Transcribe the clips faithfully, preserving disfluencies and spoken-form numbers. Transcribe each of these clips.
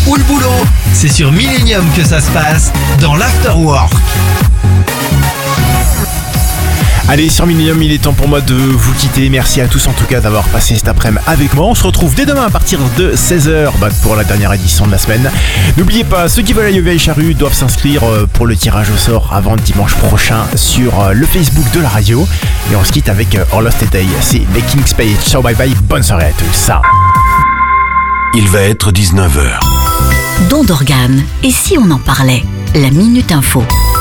ou le boulot. C'est sur Millennium que ça se passe, dans l'Afterwork. Allez, sur Millennium, il est temps pour moi de vous quitter. Merci à tous en tout cas d'avoir passé cet après-midi avec moi. On se retrouve dès demain à partir de seize heures bah, pour la dernière édition de la semaine. N'oubliez pas, ceux qui veulent aller au Vieille Charrue doivent s'inscrire pour le tirage au sort avant dimanche prochain sur le Facebook de la radio. Et on se quitte avec Our Lost Day. C'est les King's Page. Ciao, bye bye, bonne soirée à tous. Il va être dix-neuf heures. Don d'organes. Et si on en parlait? La Minute Info.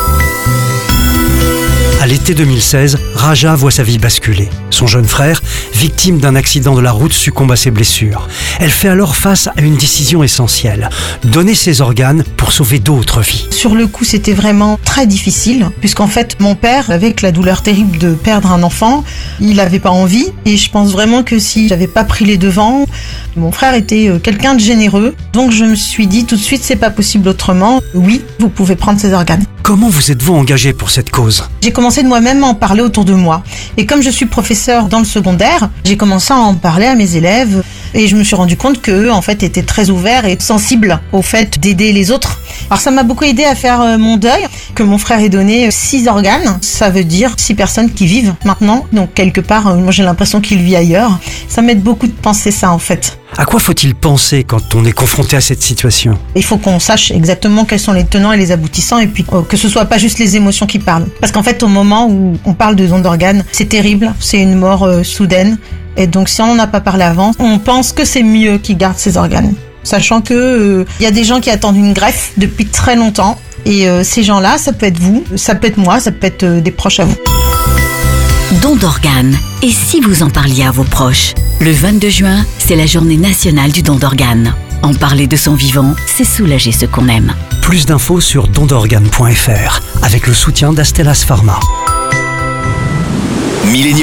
À l'été deux mille seize, Raja voit sa vie basculer. Son jeune frère, victime d'un accident de la route, succombe à ses blessures. Elle fait alors face à une décision essentielle. Donner ses organes pour sauver d'autres vies. Sur le coup, c'était vraiment très difficile, puisqu'en fait, mon père, avec la douleur terrible de perdre un enfant, il n'avait pas envie. Et je pense vraiment que si j'avais pas pris les devants, mon frère était quelqu'un de généreux. Donc je me suis dit tout de suite, c'est pas possible autrement. Oui, vous pouvez prendre ses organes. Comment vous êtes-vous engagé pour cette cause? J'ai commencé de moi-même à en parler autour de moi. Et comme je suis professeur dans le secondaire, j'ai commencé à en parler à mes élèves. Et je me suis rendu compte qu'eux, en fait, étaient très ouverts et sensibles au fait d'aider les autres. Alors ça m'a beaucoup aidé à faire mon deuil, que mon frère ait donné six organes. Ça veut dire six personnes qui vivent maintenant. Donc quelque part, moi j'ai l'impression qu'il vit ailleurs. Ça m'aide beaucoup de penser ça, en fait. À quoi faut-il penser quand on est confronté à cette situation? Il faut qu'on sache exactement quels sont les tenants et les aboutissants, et puis que ce soit pas juste les émotions qui parlent. Parce qu'en fait, au moment où on parle de don d'organes, c'est terrible, c'est une mort euh, soudaine. Et donc si on n'en a pas parlé avant, on pense que c'est mieux qu'il garde ses organes. Sachant que euh, y a des gens qui attendent une greffe depuis très longtemps. Et euh, ces gens-là, ça peut être vous, ça peut être moi, ça peut être euh, des proches à vous. Don d'organes. Et si vous en parliez à vos proches? Le vingt-deux juin, c'est la journée nationale du don d'organes. En parler de son vivant, c'est soulager ceux qu'on aime. Plus d'infos sur don d'organes point f r avec le soutien d'Astellas Pharma. Millennium.